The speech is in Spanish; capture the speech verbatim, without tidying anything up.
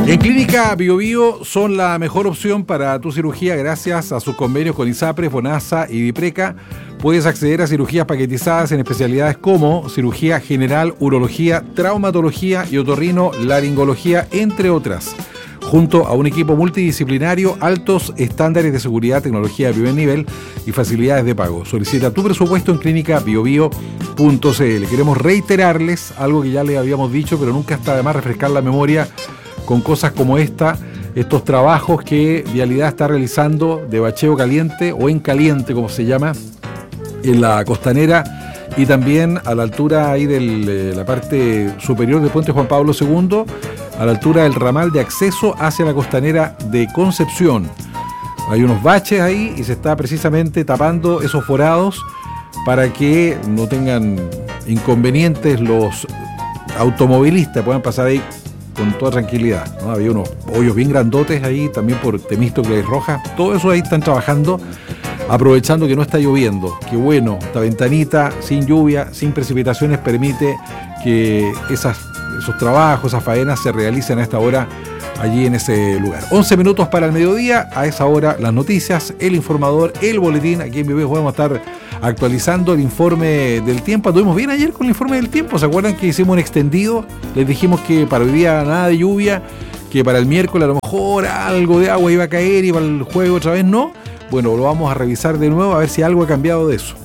En Clínica Bio Bio son la mejor opción para tu cirugía gracias a sus convenios con ISAPRES, FONASA y Vipreca. Puedes acceder a cirugías paquetizadas en especialidades como cirugía general, urología, traumatología y otorrino laringología, entre otras. Junto a un equipo multidisciplinario, altos estándares de seguridad, tecnología de primer nivel y facilidades de pago. Solicita tu presupuesto en clínica bio bio punto c l. Queremos reiterarles algo que ya les habíamos dicho, pero nunca está de más refrescar la memoria con cosas como esta, estos trabajos que Vialidad está realizando de bacheo caliente o en caliente, como se llama, en la costanera y también a la altura ahí de la parte superior del puente Juan Pablo segundo, a la altura del ramal de acceso hacia la costanera de Concepción. Hay unos baches ahí y se está precisamente tapando esos forados para que no tengan inconvenientes los automovilistas, puedan pasar ahí con toda tranquilidad, ¿no? Había unos hoyos bien grandotes ahí, también por Temístocles Rojas, todo eso ahí están trabajando, aprovechando que no está lloviendo. Qué bueno, esta ventanita sin lluvia, sin precipitaciones, permite que esas, esos trabajos, esas faenas se realicen a esta hora allí en ese lugar. once minutos para el mediodía, a esa hora las noticias, el informador, el boletín. Aquí en Vivo vamos a estar actualizando el informe del tiempo. Estuvimos bien ayer con el informe del tiempo, ¿se acuerdan que hicimos un extendido? Les dijimos que para hoy día nada de lluvia, que para el miércoles a lo mejor algo de agua iba a caer y para el jueves otra vez no. Bueno, lo vamos a revisar de nuevo a ver si algo ha cambiado de eso.